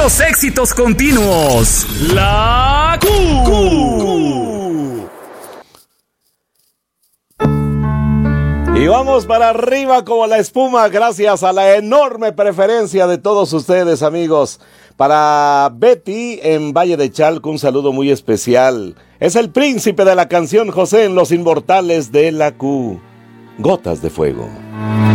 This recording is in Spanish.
puros éxitos continuos. La Q. Y vamos para arriba como la espuma, gracias a la enorme preferencia de todos ustedes, amigos. Para Betty en Valle de Chalco, un saludo muy especial. Es el príncipe de la canción José en Los Inmortales de la Q. Gotas de Fuego.